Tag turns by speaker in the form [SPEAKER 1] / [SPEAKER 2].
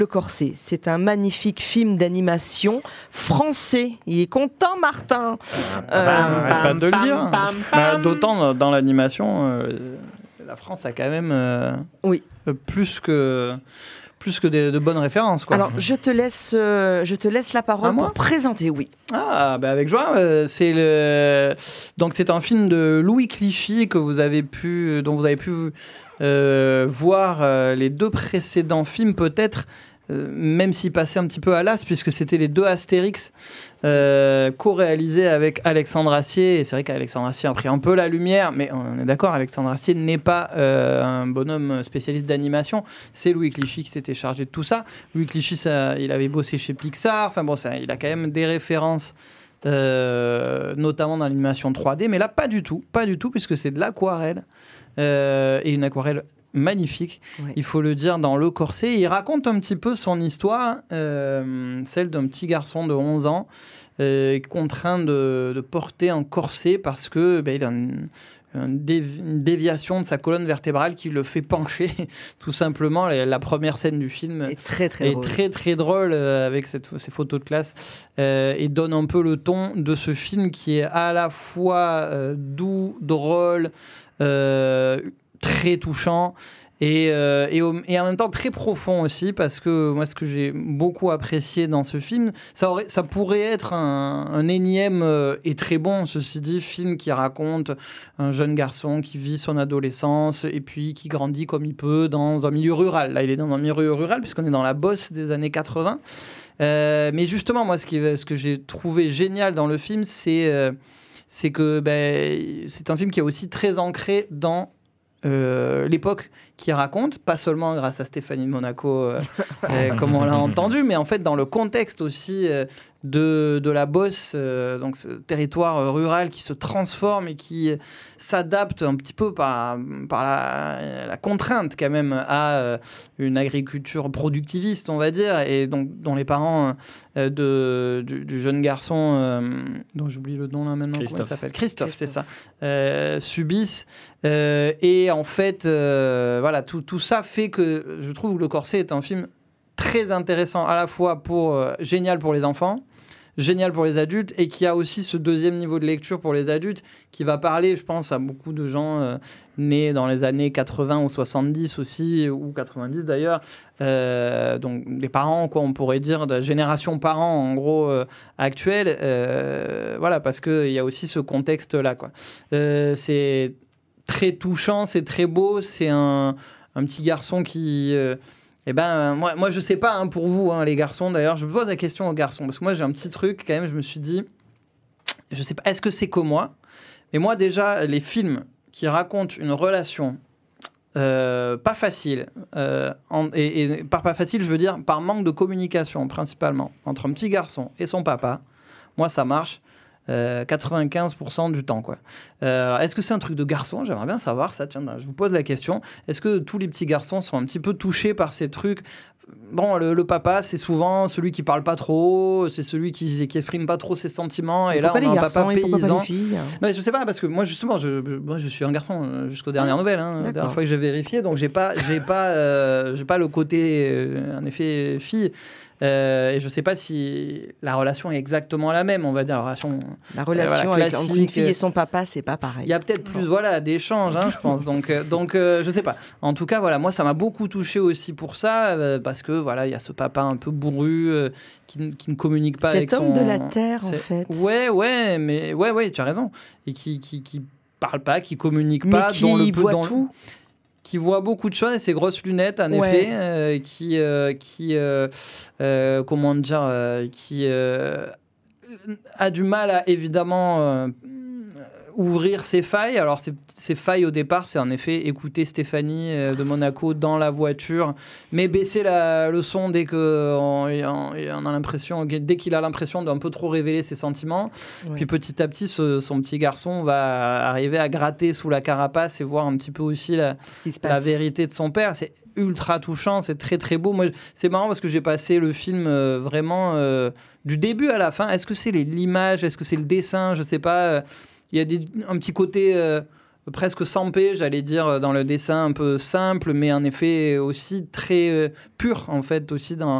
[SPEAKER 1] Le Corset, c'est un magnifique film d'animation français. Il est content, Martin.
[SPEAKER 2] Arrête pas de le dire. D'autant dans l'animation, la France a quand même plus que de bonnes références, quoi.
[SPEAKER 1] Alors, je te laisse la parole pour présenter,
[SPEAKER 2] avec joie. Donc, c'est un film de Louis Clichy dont vous avez pu voir les 2 précédents films, peut-être, même s'il passait un petit peu à l'as, puisque c'était les 2 Astérix co-réalisés avec Alexandre Astier. Et c'est vrai qu'Alexandre Astier a pris un peu la lumière, mais on est d'accord, Alexandre Astier n'est pas un bonhomme spécialiste d'animation. C'est Louis Clichy qui s'était chargé de tout ça. Louis Clichy, il avait bossé chez Pixar. Enfin bon, il a quand même des références, notamment dans l'animation 3D, mais là, pas du tout, puisque c'est de l'aquarelle, et une aquarelle magnifique, il faut le dire, dans Le Corset. Il raconte un petit peu son histoire, celle d'un petit garçon de 11 ans contraint de porter un corset parce que il a une déviation de sa colonne vertébrale qui le fait pencher, tout simplement. La première scène du film est très drôle avec ces photos de classe, et donne un peu le ton de ce film qui est à la fois doux, drôle, très touchant et en même temps très profond aussi, parce que moi, ce que j'ai beaucoup apprécié dans ce film, ça pourrait être un énième et très bon, ceci dit, film qui raconte un jeune garçon qui vit son adolescence et puis qui grandit comme il peut dans un milieu rural. Là, il est dans un milieu rural puisqu'on est dans la Beauce des années 80. Mais justement, moi, ce que j'ai trouvé génial dans le film, c'est que c'est un film qui est aussi très ancré dans l'époque qu'il raconte, pas seulement grâce à Stéphanie de Monaco, comme on l'a entendu, mais en fait dans le contexte aussi de la Beauce, donc ce territoire rural qui se transforme et qui s'adapte un petit peu par la contrainte quand même à une agriculture productiviste, on va dire, et donc dont les parents du jeune garçon, dont j'oublie le nom là maintenant, comment il s'appelle, Christophe, c'est ça, subissent, et en fait voilà, tout ça fait que je trouve que Le Corset est un film très intéressant, à la fois génial pour les enfants, génial pour les adultes, et qui a aussi ce deuxième niveau de lecture pour les adultes qui va parler, je pense, à beaucoup de gens nés dans les années 80 ou 70 aussi, ou 90 d'ailleurs, donc des parents, quoi, on pourrait dire, de génération parents en gros actuelle, voilà, parce qu'il y a aussi ce contexte-là, quoi. C'est très touchant, c'est très beau, c'est un petit garçon qui... moi je sais pas, pour vous, les garçons, d'ailleurs, je me pose la question aux garçons, parce que moi j'ai un petit truc quand même, je me suis dit, je sais pas, est-ce que c'est que moi, mais moi déjà, les films qui racontent une relation pas facile, et par pas facile, je veux dire par manque de communication principalement, entre un petit garçon et son papa, moi ça marche 95% du temps, quoi. Est-ce que c'est un truc de garçon ? J'aimerais bien savoir ça. Tiens, je vous pose la question. Est-ce que tous les petits garçons sont un petit peu touchés par ces trucs ? Bon, le papa, c'est souvent celui qui parle pas trop, c'est celui qui exprime pas trop ses sentiments. Et là, on a un papa paysan. Mais je sais pas, parce que moi, justement, je suis un garçon jusqu'aux dernières nouvelles. La dernière fois que j'ai vérifié, donc j'ai pas le côté, en effet, fille. Et je ne sais pas si la relation est exactement la même, on va dire.
[SPEAKER 1] La relation avec une fille et son papa, c'est pas pareil.
[SPEAKER 2] Il y a peut-être plus d'échanges, je pense. Donc, je ne sais pas. En tout cas, voilà, moi, ça m'a beaucoup touché aussi pour ça, parce que voilà, il y a ce papa un peu bourru qui ne communique pas avec son...
[SPEAKER 1] Cet homme de la terre, en fait.
[SPEAKER 2] Ouais, tu as raison. Et qui parle pas, qui communique
[SPEAKER 1] mais
[SPEAKER 2] pas,
[SPEAKER 1] qui voit tout.
[SPEAKER 2] Qui voit beaucoup de choses, et ses grosses lunettes, en effet, qui comment dire, qui a du mal à, évidemment, ouvrir ses failles. Alors, ses failles, au départ, c'est en effet écouter Stéphanie de Monaco dans la voiture, mais baisser le son dès qu'il a l'impression d'un peu trop révéler ses sentiments. Ouais. Puis petit à petit, son petit garçon va arriver à gratter sous la carapace et voir un petit peu aussi la vérité de son père. C'est ultra touchant, c'est très très beau. Moi, c'est marrant parce que j'ai passé le film vraiment du début à la fin. Est-ce que c'est l'image, est-ce que c'est le dessin, je sais pas. Il y a un petit côté presque sans paix, j'allais dire, dans le dessin un peu simple, mais en effet aussi très pur, en fait, aussi